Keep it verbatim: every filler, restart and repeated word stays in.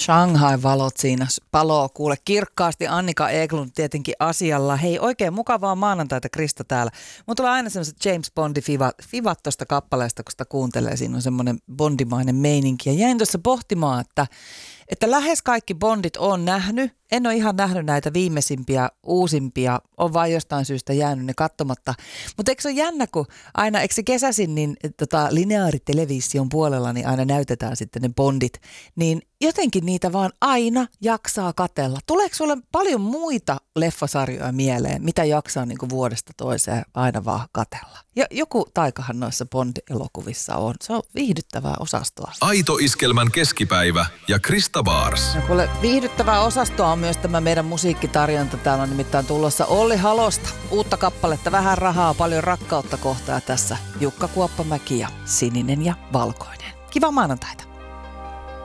Shanghai-valot siinä paloo, kuule kirkkaasti. Annika Eklund tietenkin asialla. Hei, oikein mukavaa maanantaita, Krista täällä. Mun tulee aina sellaiset James Bondi-fivat tuosta kappaleesta, kun sitä kuuntelee. Siinä on semmoinen bondimainen meininki. Ja jäin tuossa pohtimaan, että, että lähes kaikki Bondit on nähnyt. En ole ihan nähnyt näitä viimeisimpiä, uusimpia. On vain jostain syystä jäänyt ne katsomatta. Mutta eikö se ole jännä, kun aina, eikö se kesäisin, niin tota, lineaaritelevision puolella niin aina näytetään sitten ne Bondit. Niin jotenkin niitä vaan aina jaksaa katella. Tuleeko sulle paljon muita leffasarjoja mieleen, mitä jaksaa niin kuin vuodesta toiseen aina vaan katella? Ja joku taikahan noissa Bond-elokuvissa on. Se on viihdyttävää osastoa. Aito Iskelmän keskipäivä ja Krista Baars. No kuule, viihdyttävää osastoa on myös tämä meidän musiikkitarjonta. Täällä on nimittäin tulossa Olli Halosta. Uutta kappaletta, vähän rahaa, paljon rakkautta kohtaa tässä. Jukka Kuoppamäki ja Sininen ja Valkoinen. Kiva maanantaita.